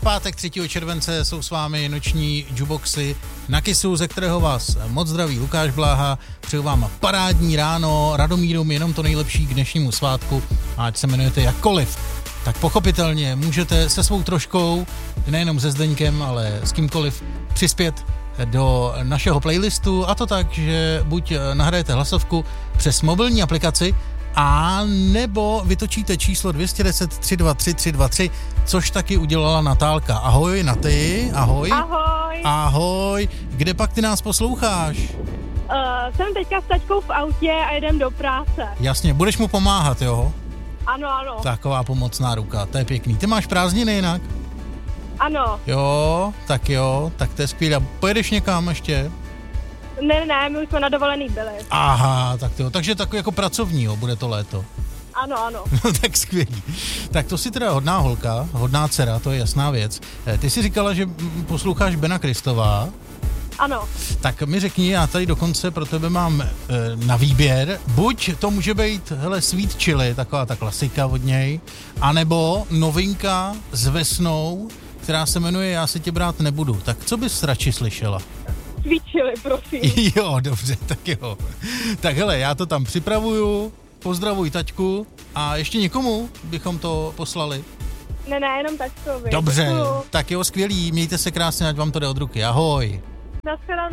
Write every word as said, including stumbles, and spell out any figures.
pátek třetího července jsou s vámi noční juboxy na Kissu, ze kterého vás moc zdraví Lukáš Bláha. Přeju vám parádní ráno, Radomírům jenom to nejlepší k dnešnímu svátku. A ať se jmenujete jakkoliv, tak pochopitelně můžete se svou troškou, nejenom se Zdeňkem, ale s kýmkoliv přispět do našeho playlistu, a to tak, že buď nahrajete hlasovku přes mobilní aplikaci, a nebo vytočíte číslo dvě jedna nula tři dva tři tři dva tři, což taky udělala Natálka. Ahoj na ty, ahoj. Ahoj. Ahoj, kde pak ty nás posloucháš? Uh, jsem teďka s taťkou v autě a jedem do práce. Jasně, budeš mu pomáhat, jo? Ano, ano. Taková pomocná ruka, to je pěkný. Ty máš prázdniny jinak? Ano. Jo, tak jo, tak to je skvělé. Pojedeš někam ještě? Ne, ne, my už jsme na dovolený byli. Aha, tak jo, takže takový jako pracovní, jo, bude to léto. Ano, ano. No tak skvělý. Tak to si teda hodná holka, hodná dcera, to je jasná věc. Ty jsi říkala, že posloucháš Bena Kristová. Ano. Tak mi řekni, já tady dokonce pro tebe mám e, na výběr. Buď to může být, hele, Sweet Chili, taková ta klasika od něj, anebo novinka s Vesnou, která se jmenuje Já se tě brát nebudu. Tak co bys radši slyšela? Cvičili, prosím. Jo, dobře, tak jo. Tak hele, já to tam připravuju, pozdravuj taťku a ještě někomu bychom to poslali. Ne, ne, jenom tačkovi. Dobře, Děkuju. tak jo, skvělý, mějte se krásně, ať vám to jde od ruky, ahoj. Naschledanou.